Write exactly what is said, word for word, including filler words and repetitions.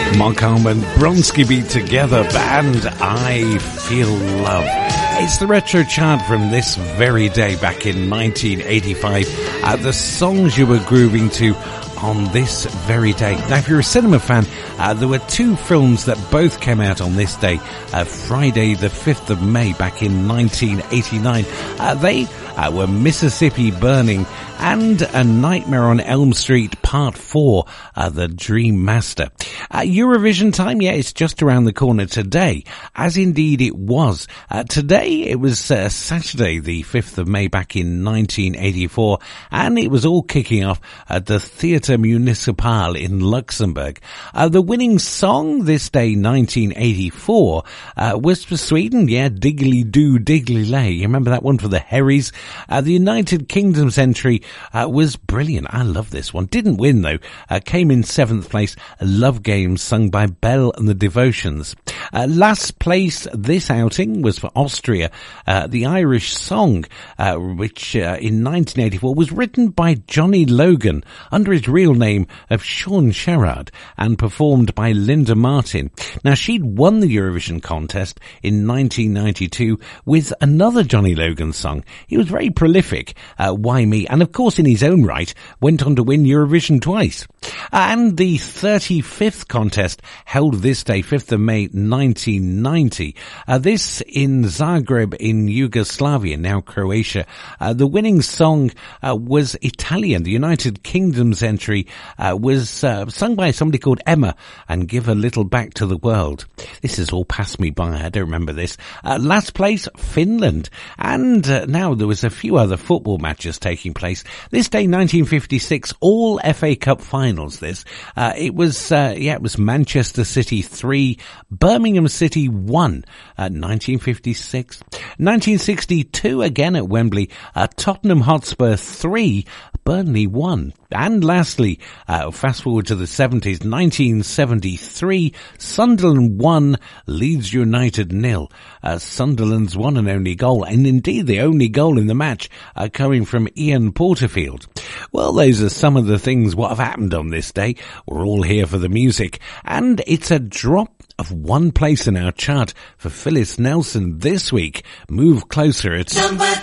Mark Harmon, Bronski Beat Together Band, I Feel Love. It's the retro chart from this very day back in nineteen eighty-five. Uh, the songs you were grooving to on this very day. Now, if you're a cinema fan, uh, there were two films that both came out on this day, uh, Friday the fifth of May back in nineteen eighty-nine. Uh, they uh, were Mississippi Burning and A Nightmare on Elm Street Part four, uh, The Dream Master. Uh, Eurovision time, yeah, it's just around the corner today, as indeed it was. Uh, today, it was uh, Saturday the fifth of May back in nineteen eighty-four, and it was all kicking off at the Theatre Municipal in Luxembourg. Uh, the winning song this day, nineteen eighty-four, uh, was for Sweden, yeah, Diggly Doo Diggly Lay. You remember that one for the Herries? Uh, the United Kingdom's entry uh, was brilliant. I love this one. Didn't win though. Uh, came in seventh place. Love Games, sung by Belle and the Devotions. Uh, last place this outing was for Austria. Uh, the Irish Song, uh, which uh, in nineteen eighty-four was written by Johnny Logan under his real name of Sean Sherrard and performed by Linda Martin. Now, she'd won the Eurovision contest in nineteen ninety-two with another Johnny Logan song. He was very prolific, uh, Why Me? And of course, in his own right, went on to win Eurovision twice. And the thirty-fifth contest held this day, fifth of May, nineteen ninety. Uh, this in Zagreb in Yugoslavia, now Croatia. Uh, the winning song uh, was Italian. The United Kingdom's entry uh, was uh, sung by somebody called Emma, and Give a Little Back to the World. This has all passed me by. I don't remember this. Uh, last place, Finland. And uh, now there was a few other football matches taking place. This day, nineteen fifty-six, all F A Cup finals, this. Uh, it was, uh, yeah, it was Manchester City three, Birmingham City one, uh, nineteen fifty-six. nineteen sixty-two, again at Wembley, uh, Tottenham Hotspur three, Burnley one. And lastly, uh, fast forward to the seventies, nineteen seventy-three, Sunderland one, Leeds United nil. Uh, Sunderland's one and only goal, and indeed the only goal in the match, uh, coming from Ian Porterfield. Well, those are some of the things what have happened on this day. We're all here for the music, and it's a drop of one place in our chart for Phyllis Nelson this week. Move Closer. It's number